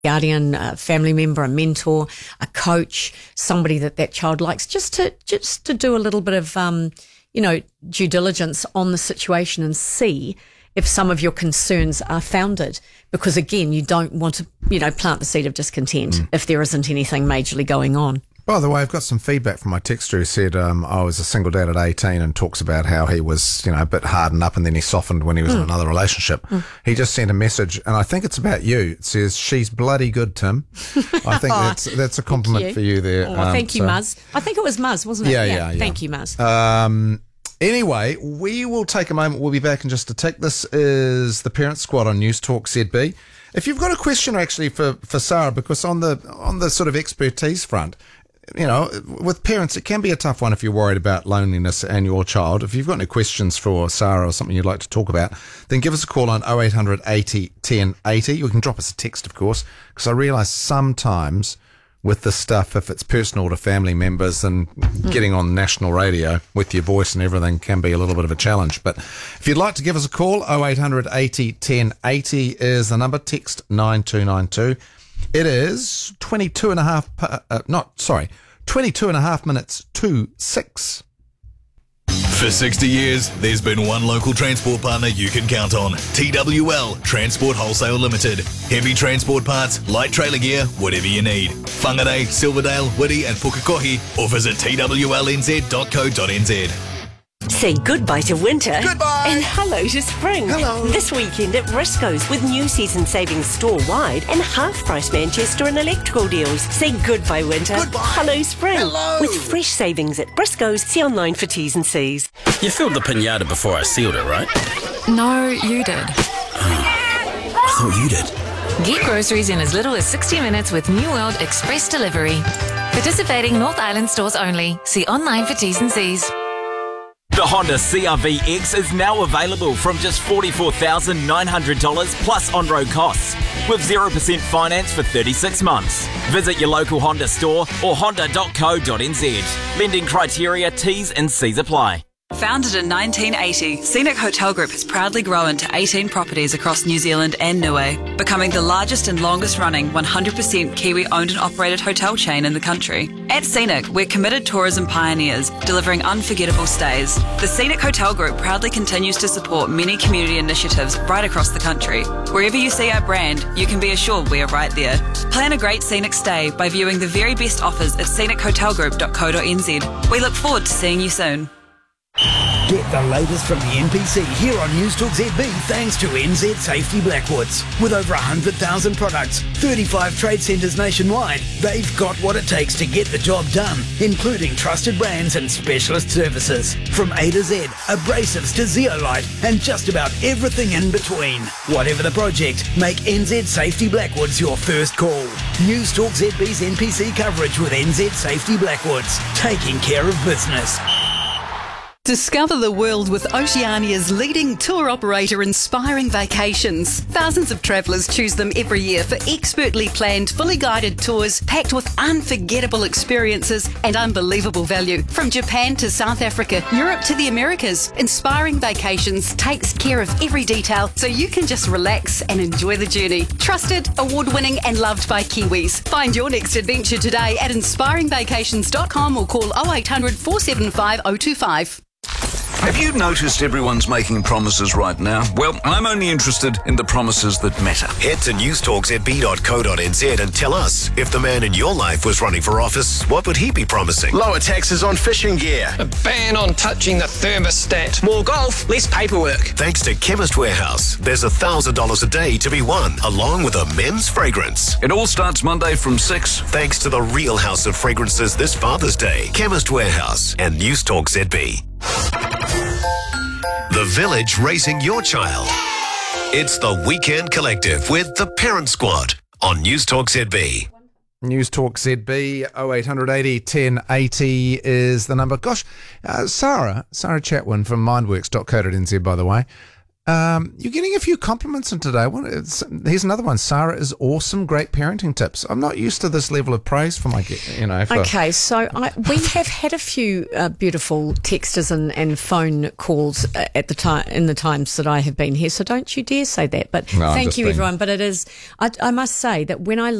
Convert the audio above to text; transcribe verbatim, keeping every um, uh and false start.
guardian, a family member, a mentor, a coach, somebody that that child likes, just to just to do a little bit of, um, you know, due diligence on the situation and see if some of your concerns are founded. Because again, you don't want to, you know, plant the seed of discontent mm. if there isn't anything majorly going on. By the way, I've got some feedback from my texter who said um, I was a single dad at eighteen and talks about how he was, you know, a bit hardened up and then he softened when he was mm. in another relationship. Mm. He just sent a message, and I think it's about you. It says, "She's bloody good, Tim." I think oh, that's that's a compliment you. for you there. Oh, um, thank you, so. Muzz. I think it was Muzz, wasn't it? Yeah, yeah, yeah. yeah. Thank you, Muzz. Um, anyway, we will take a moment. We'll be back in just a tick. This is the Parent Squad on News Talk Z B. If you've got a question actually for, for Sarah, because on the on the sort of expertise front, you know, with parents, it can be a tough one if you're worried about loneliness and your child. If you've got any questions for Sarah or something you'd like to talk about, then give us a call on oh eight hundred eighty ten eighty. You can drop us a text, of course, because I realise sometimes with this stuff, if it's personal to family members and mm. getting on national radio with your voice and everything can be a little bit of a challenge. But if you'd like to give us a call, oh eight hundred eighty ten eighty is the number. Text nine two nine two. It is twenty-two and a half, uh, not, sorry, twenty-two and a half minutes to six. For sixty years, there's been one local transport partner you can count on. T W L Transport Wholesale Limited. Heavy transport parts, light trailer gear, whatever you need. Whangarei, Silverdale, Whitty and Pukekohe, or visit t w l n z dot co dot n z. Say goodbye to winter. Goodbye. And hello to spring. Hello. This weekend at Briscoe's with new season savings store-wide and half-price Manchester and electrical deals. Say goodbye winter. Goodbye. Hello spring. Hello. With fresh savings at Briscoe's. See online for T's and C's. You filled the pinata before I sealed it, right? No, you did. Oh, I thought you did. Get groceries in as little as sixty minutes with New World Express Delivery. Participating North Island stores only. See online for T's and C's. The Honda C R V X is now available from just forty-four thousand nine hundred dollars plus on-road costs with zero percent finance for thirty-six months. Visit your local Honda store or honda dot co dot n z. Lending criteria, T's and C's apply. Founded in nineteen eighty, Scenic Hotel Group has proudly grown to eighteen properties across New Zealand and Niue, becoming the largest and longest running one hundred percent Kiwi owned and operated hotel chain in the country. At Scenic, we're committed tourism pioneers, delivering unforgettable stays. The Scenic Hotel Group proudly continues to support many community initiatives right across the country. Wherever you see our brand, you can be assured we are right there. Plan a great scenic stay by viewing the very best offers at scenic hotel group dot co dot n z. We look forward to seeing you soon. Get the latest from the N P C here on News Talk Z B thanks to N Z Safety Blackwoods. With over one hundred thousand products, thirty-five trade centres nationwide, they've got what it takes to get the job done, including trusted brands and specialist services. From A to Z, abrasives to zeolite, and just about everything in between. Whatever the project, make N Z Safety Blackwoods your first call. News Talk Z B's N P C coverage with N Z Safety Blackwoods, taking care of business. Discover the world with Oceania's leading tour operator, Inspiring Vacations. Thousands of travellers choose them every year for expertly planned, fully guided tours packed with unforgettable experiences and unbelievable value. From Japan to South Africa, Europe to the Americas, Inspiring Vacations takes care of every detail so you can just relax and enjoy the journey. Trusted, award-winning and loved by Kiwis. Find your next adventure today at inspiring vacations dot com or call oh eight hundred, four seven five, oh two five. Have you noticed everyone's making promises right now? Well, I'm only interested in the promises that matter. Head to news talk z b dot co dot n z and tell us, if the man in your life was running for office, what would he be promising? Lower taxes on fishing gear. A ban on touching the thermostat. More golf, less paperwork. Thanks to Chemist Warehouse, there's one thousand dollars a day to be won, along with a men's fragrance. It all starts Monday from six. Thanks to the real house of fragrances this Father's Day. Chemist Warehouse and News Talk Z B. The Village raising your child. It's the Weekend Collective with the Parent Squad on News Talk Z B. News Talk Z B, oh eight hundred eighty ten eighty is the number. Gosh, uh, Sarah, Sarah Chatwin from mindworks dot co dot n z, by the way. Um, you're getting a few compliments in today. One, it's, here's another one. Sarah is awesome. Great parenting tips. I'm not used to this level of praise for my, you know. For, okay, so I, we have had a few uh, beautiful texters and, and phone calls uh, at the time in the times that I have been here. So don't you dare say that. But No, I'm thank just you, being- everyone. But it is. I, I must say that when I